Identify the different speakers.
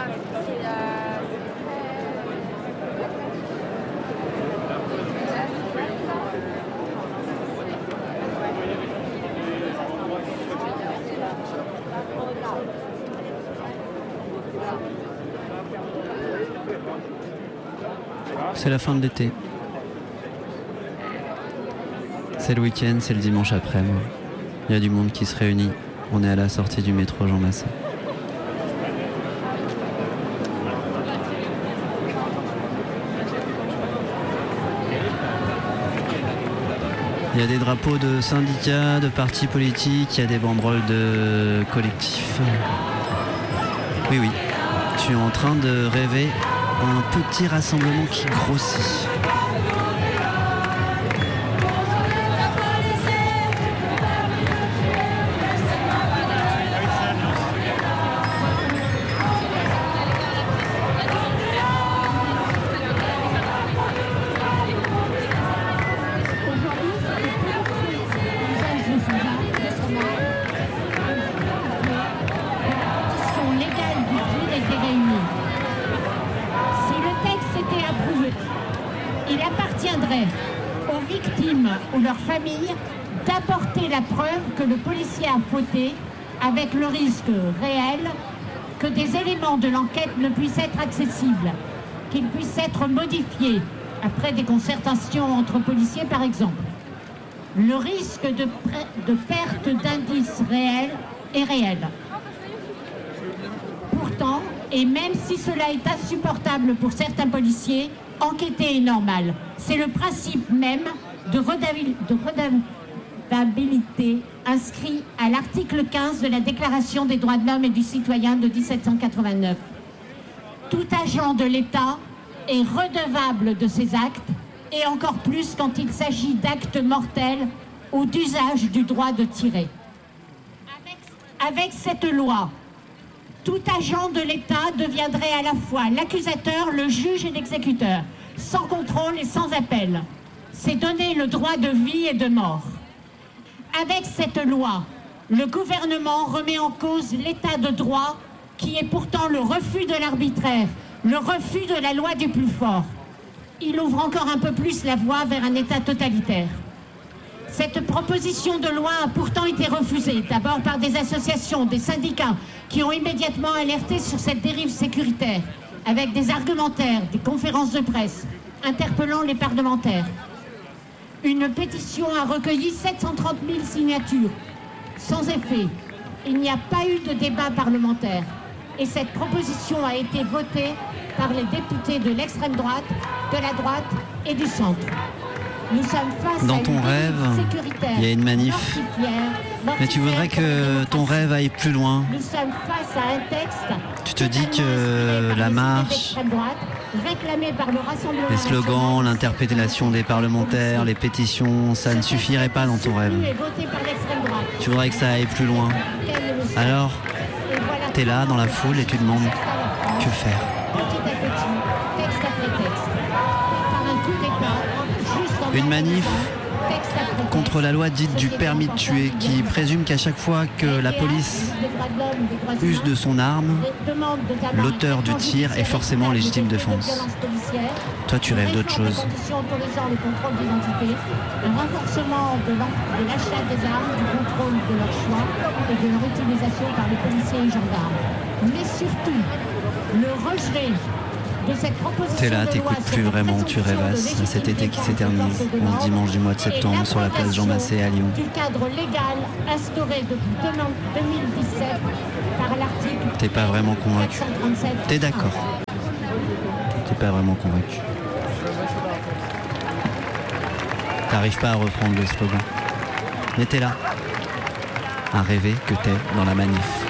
Speaker 1: C'est la fin de l'été. C'est le week-end, c'est le dimanche après. Il y a du monde qui se réunit. On est à la sortie du métro Jean Massé. Il y a des drapeaux de syndicats, de partis politiques, il y a des banderoles de collectifs. Oui, je suis en train de rêver un petit rassemblement qui grossit.
Speaker 2: aux victimes ou leurs familles d'apporter la preuve que le policier a fauté, avec le risque réel que des éléments de l'enquête ne puissent être accessibles, qu'ils puissent être modifiés après des concertations entre policiers par exemple. Le risque de perte d'indices réels est réel. Pourtant, et même si cela est insupportable pour certains policiers, enquêter est normal. C'est le principe même de redevabilité inscrit à l'article 15 de la Déclaration des droits de l'homme et du citoyen de 1789. Tout agent de l'État est redevable de ses actes, et encore plus quand il s'agit d'actes mortels ou d'usage du droit de tirer. Avec cette loi, tout agent de l'État deviendrait à la fois l'accusateur, le juge et l'exécuteur, sans contrôle et sans appel. C'est donner le droit de vie et de mort. Avec cette loi, le gouvernement remet en cause l'état de droit qui est pourtant le refus de l'arbitraire, le refus de la loi du plus fort. Il ouvre encore un peu plus la voie vers un état totalitaire. Cette proposition de loi a pourtant été refusée, d'abord par des associations, des syndicats, qui ont immédiatement alerté sur cette dérive sécuritaire, avec des argumentaires, des conférences de presse, interpellant les parlementaires. Une pétition a recueilli 730 000 signatures, sans effet. Il n'y a pas eu de débat parlementaire. Et cette proposition a été votée par les députés de l'extrême droite, de la droite et du centre. Nous sommes face
Speaker 1: dans
Speaker 2: à
Speaker 1: ton
Speaker 2: une
Speaker 1: rêve, il y a une manif, mais tu voudrais que ton rêve aille plus loin.
Speaker 2: Nous sommes face à un texte.
Speaker 1: Tu te dis que la marche, les slogans, l'interpellation des parlementaires, les pétitions, ça ne suffirait pas dans ton rêve. Tu voudrais que ça aille plus loin. Alors, t'es là dans la foule et tu demandes que faire. Une manif contre la loi dite du permis de tuer, qui présume qu'à chaque fois que la police use de son arme, l'auteur du tir est forcément en légitime défense. Toi, tu rêves d'autre chose.
Speaker 2: Un renforcement de l'achat des armes, du contrôle de leur choix et de leur utilisation par les policiers et gendarmes. Mais surtout, le rejet de cette proposition.
Speaker 1: T'es là, t'écoutes plus vraiment, tu rêvasses à cet été qui s'éternise, 11 dimanche du mois de septembre, sur la place Jean Massé à Lyon.
Speaker 2: Du cadre légal instauré depuis 2017 par l'article.
Speaker 1: T'es pas vraiment convaincu. T'es d'accord. T'es pas vraiment convaincu. T'arrives pas à reprendre le slogan. Mais t'es là, à rêver que t'es dans la manif.